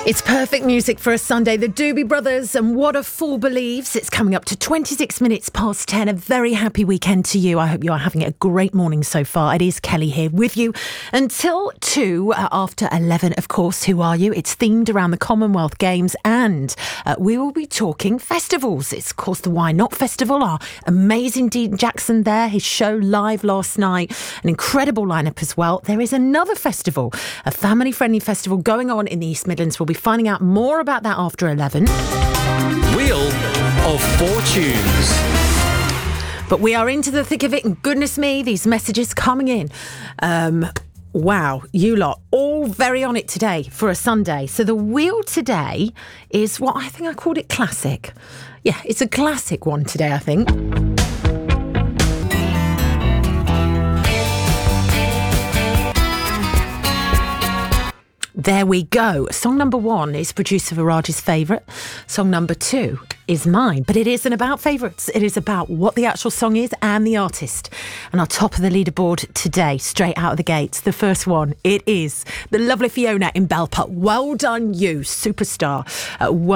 It's perfect music for a Sunday. The Doobie Brothers and What a Fool Believes. It's coming up to 26 minutes past 10. A very happy weekend to you. I hope you are having a great morning so far. It is Kelly here with you until 2 after 11, of course. Who are you? It's themed around the Commonwealth Games and we will be talking festivals. It's, of course, the Why Not Festival. Our amazing Dean Jackson there, his show live last night. An incredible lineup as well. There is another festival, a family-friendly festival going on in the East Midlands. We'll be finding out more about that after 11. Wheel of Fortunes. But we are into the thick of it, and goodness me, these messages coming in. Wow, you lot, all very on it today for a Sunday. So the wheel today is what I think I called it classic. Yeah, it's a classic one today, I think. There we go. Song number 1 is producer Viraj's favourite. Song number 2 is mine. But it isn't about favourites. It is about what the actual song is and the artist. And our top of the leaderboard today, straight out of the gates, the first one, it is the lovely Fiona in Belper. Well done, you, superstar.